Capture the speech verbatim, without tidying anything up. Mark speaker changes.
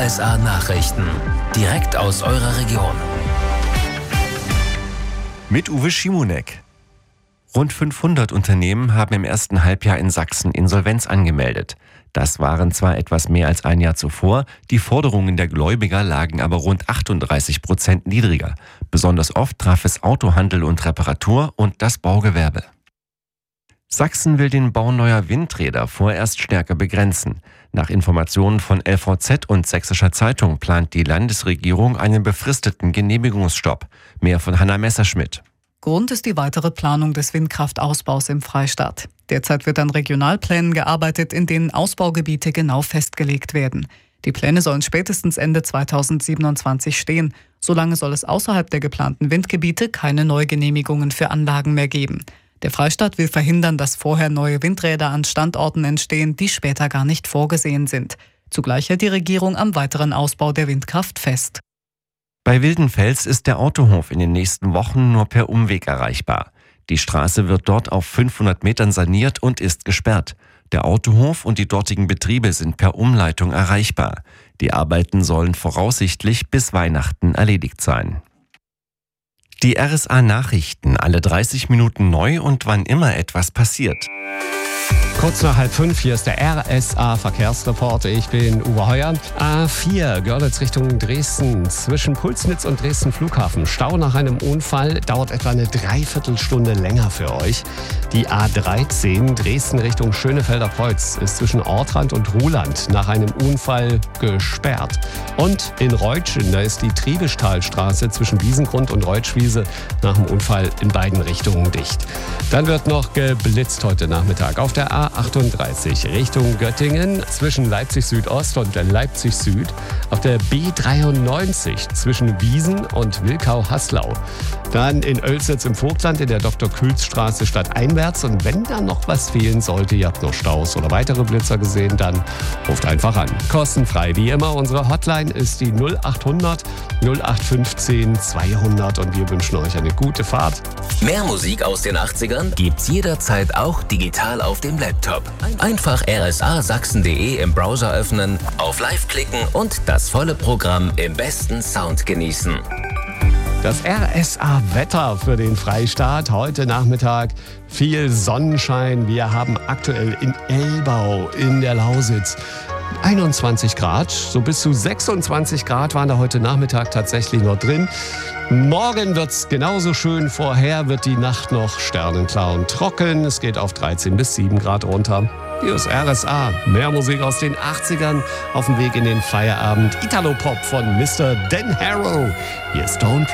Speaker 1: S A Nachrichten. Direkt aus eurer Region.
Speaker 2: Mit Uwe Schimonek. Rund fünfhundert Unternehmen haben im ersten Halbjahr in Sachsen Insolvenz angemeldet. Das waren zwar etwas mehr als ein Jahr zuvor, die Forderungen der Gläubiger lagen aber rund achtunddreißig Prozent niedriger. Besonders oft traf es Autohandel und Reparatur und das Baugewerbe. Sachsen will den Bau neuer Windräder vorerst stärker begrenzen. Nach Informationen von L V Z und Sächsischer Zeitung plant die Landesregierung einen befristeten Genehmigungsstopp. Mehr von Hanna Messerschmidt.
Speaker 3: Grund ist die weitere Planung des Windkraftausbaus im Freistaat. Derzeit wird an Regionalplänen gearbeitet, in denen Ausbaugebiete genau festgelegt werden. Die Pläne sollen spätestens Ende zweitausendsiebenundzwanzig stehen. Solange soll es außerhalb der geplanten Windgebiete keine Neugenehmigungen für Anlagen mehr geben. Der Freistaat will verhindern, dass vorher neue Windräder an Standorten entstehen, die später gar nicht vorgesehen sind. Zugleich hält die Regierung am weiteren Ausbau der Windkraft fest.
Speaker 2: Bei Wildenfels ist der Autohof in den nächsten Wochen nur per Umweg erreichbar. Die Straße wird dort auf fünfhundert Metern saniert und ist gesperrt. Der Autohof und die dortigen Betriebe sind per Umleitung erreichbar. Die Arbeiten sollen voraussichtlich bis Weihnachten erledigt sein. Die R S A Nachrichten, alle dreißig Minuten neu und wann immer etwas passiert.
Speaker 4: Kurz nach halb fünf, hier ist der R S A Verkehrsreport. Ich bin Uwe Heuer. A vier, Görlitz Richtung Dresden. Zwischen Pulsnitz und Dresden Flughafen. Stau nach einem Unfall, dauert etwa eine Dreiviertelstunde länger für euch. Die A dreizehn, Dresden Richtung Schönefelder Kreuz, ist zwischen Ortrand und Ruhland nach einem Unfall gesperrt. Und in Reutschen, da ist die Triebestalstraße zwischen Wiesengrund und Reutschwiese nach dem Unfall in beiden Richtungen dicht. Dann wird noch geblitzt heute Nachmittag auf der A achtunddreißig Richtung Göttingen zwischen Leipzig Südost und Leipzig Süd, auf der B dreiundneunzig zwischen Wiesen und Wilkau-Haslau. Dann in Oelsitz im Vogtland in der Doktor-Külz-Straße stadteinwärts. Und wenn da noch was fehlen sollte, ihr habt noch Staus oder weitere Blitzer gesehen, dann ruft einfach an. Kostenfrei wie immer. Unsere Hotline ist die null achthundert null acht fünfzehn zweihundert und wir wünschen euch eine gute Fahrt.
Speaker 1: Mehr Musik aus den achtzigern gibt's jederzeit auch digital auf dem Laptop. Einfach r s a sachsen punkt d e im Browser öffnen, auf Live klicken und das volle Programm im besten Sound genießen.
Speaker 4: Das R S A-Wetter für den Freistaat heute Nachmittag. Viel Sonnenschein. Wir haben aktuell in Elbau in der Lausitz einundzwanzig Grad. So bis zu sechsundzwanzig Grad waren da heute Nachmittag tatsächlich noch drin. Morgen wird's genauso schön. Vorher wird die Nacht noch sternenklar und trocken. Es geht auf dreizehn bis sieben Grad runter. Hier ist R S A. Mehr Musik aus den achtzigern auf dem Weg in den Feierabend. Italo-Pop von Mister Dan Harrow. Hier ist Don't